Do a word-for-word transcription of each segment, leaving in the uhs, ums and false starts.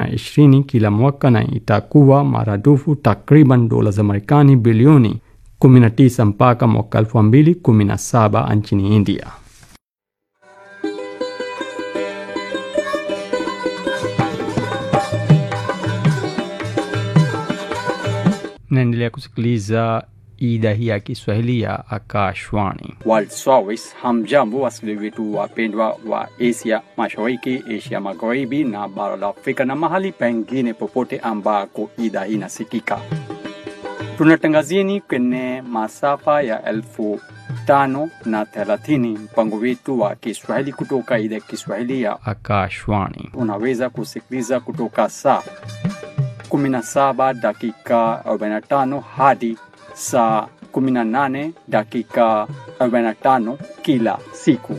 ishirini kila mwaka na itakuwa maradufu takriban dola za Marekani bilioni kumi na tisa mpaka mwaka elfu mbili kumi na saba nchini India. Naendelea kusikiliza idhaa hii ya Kiswahili ya Akashwani. World Service. Hamjambo wasikilizaji wetu wapendwa wa Asia Mashariki, Asia Magharibi na bara la Afrika na mahali pengine popote ambako idhaa hii inasikika. Tunatangazieni kwenye masafa ya elfu tano na thelathini mpango wetu wa Kiswahili kutoka idhaa ya Kiswahili ya Akashwani. Unaweza kusikiliza kutoka saa kumi na saba dakika arobaini na tano hadi saa kumi na nane dakika arobaini na tano kila siku.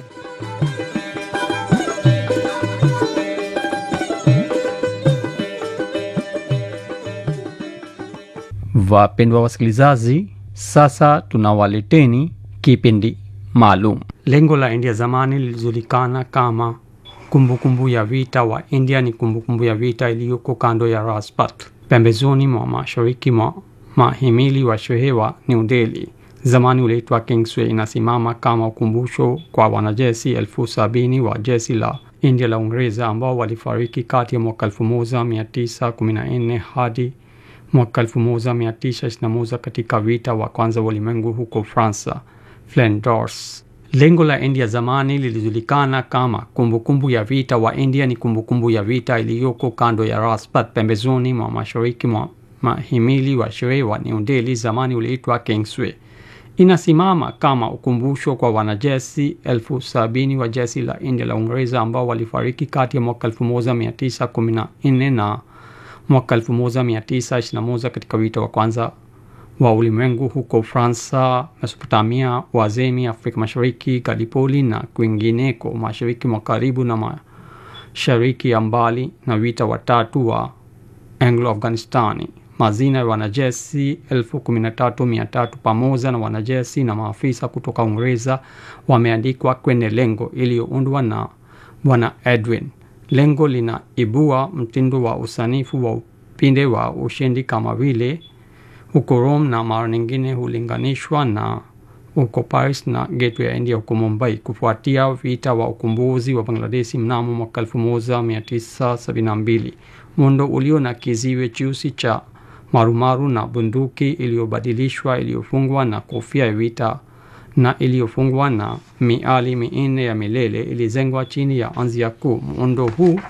Wapendwa wasikilizaji, sasa tunawaleteni kipindi maalum. Lengo la India zamani lilijulikana kama kumbukumbu ya vita wa India ni kumbukumbu ya vita iliyoko kando ya Rajpath, pembezoni mwa mashariki mwa mahimili wa shehe wa New Delhi. Zamani uliitwa Kingsway. Inasimama kama ukumbusho kwa wanajeshi elfu sabini wa jeshi la India la Uingereza ambao walifariki kati ya mwaka elfu moja mia tisa kumi na nne hadi mwaka elfu moja mia tisa ishirini na moja katika vita wa kwanza wa ulimwengu huko Fransa, Flanders. Lengo la India zamani lilijulikana kama kumbukumbu ya vita wa India ni kumbukumbu ya vita iliyoko kando ya Rajpath, pembezoni mwa mashariki mwa mahimili wa shehe wa New Delhi. Zamani uliitwa Kingsway. Inasimama kama ukumbusho kwa wanajeshi elfu sabini wa jeshi la India la Uingereza ambao walifariki kati ya mwaka elfu moja mia tisa kumi na nne na mwaka elfu moja mia tisa ishirini na moja katika vita wa kwanza wa ulimwengu huko Fransa, Mesopotamia, Uajemi, Afrika Mashariki, Gallipoli na kwingineko mashariki mwa karibu na mashariki ya mbali, na vita watatu wa Anglo-Afghanistani. Mazina ya wanajeshi elfu kumi na tatu mia tatu pamoja na wanajeshi na maafisa kutoka Uingereza wameandikwa kwenye lengo iliyoundwa na Bwana Edwin. Lengo linaibua mtindo wa usanifu wa upinde wa ushindi kama vile huko Rome na mara nyingine hulinganishwa na huko Paris na Gateway ya India huko Mumbai, kufuatia vita wa ukombozi wa Bangladeshi mnamo mwaka elfu moja mia tisa sabini na mbili. Muundo ulio na kiziwe cheusi cha marumaru na bunduki iliyobadilishwa iliyofungwa na kofia ya vita na iliyofungwa na miali minne ya milele ilizengwa chini ya anzia kuu. Muundo huu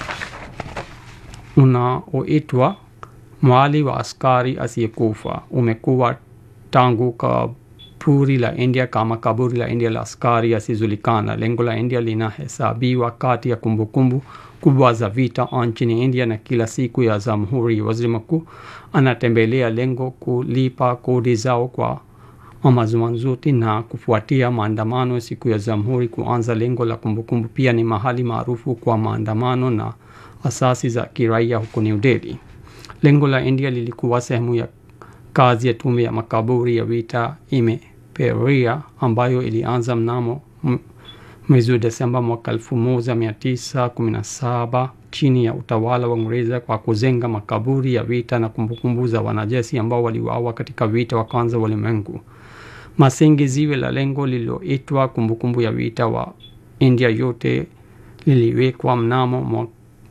unaoitwa mwali wa askari asiyekufa umekuwa tangu kaburi la India kama kaburi la India la askari asiyejulikana. Lengo la India linahesabiwa kati ya kumbukumbu kubwa za vita nchini India, na kila siku ya Jamhuri waziri mkuu anatembelea lengo kulipa kodi zao kwa mazungumzo na kufuatia maandamano siku ya Jamhuri kuanza. Lengo la kumbukumbu pia ni mahali maarufu kwa maandamano na asasi za kiraia huko New Delhi. Lengo la India lilikuwa sehemu ya kazi ya tume ya makaburi ya vita imeperia ambayo ilianza mnamo mwezi wa Desemba mwaka elfu moja mia tisa kumi na saba chini ya utawala wa Uingereza kwa kujenga makaburi ya vita na kumbukumbu za wanajeshi ambao waliuawa katika vita wa kwanza wa ulimwengu. Masingi ziwe la lengo lililoitwa kumbukumbu ya vita wa India yote liliwekwa mnamo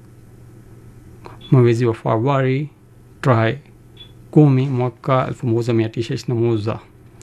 mwezi wa Februari tarehe kumi mwaka elfu moja mia tisa ishirini na moja.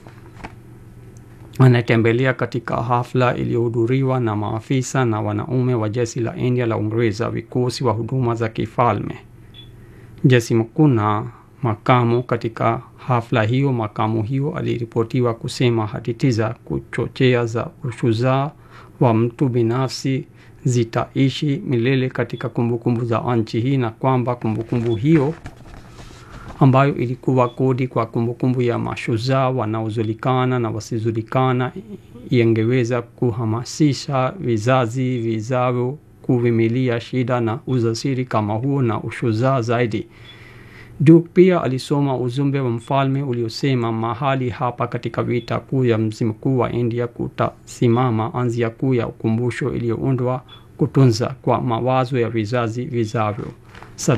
Anatembelea katika hafla iliyohudhuriwa na maafisa na wanaume wa jeshi la India la Uingereza, vikosi wa huduma za kifalme, jeshi mkuu na makamu. Katika hafla hiyo, makamu hiyo aliripotiwa kusema hadithi za kuchochea za ushujaa wa mtu binafsi zitaishi milele katika kumbukumbu za nchi hii, na kwamba kumbukumbu hiyo ambayo ilikuwa kodi kwa kumbukumbu ya mashujaa wanaojulikana na wasijulikana ingeweza kuhamasisha vizazi vijavyo kuvumilia shida na ujasiri kama huo na ushujaa zaidi. Duke pia alisoma ujumbe wa mfalme uliosema mahali hapa katika vita kuu ya mji mkuu wa India kutasimama anzia kuu ya ukumbusho iliyoundwa kutunza kwa mawazo ya vizazi vijavyo.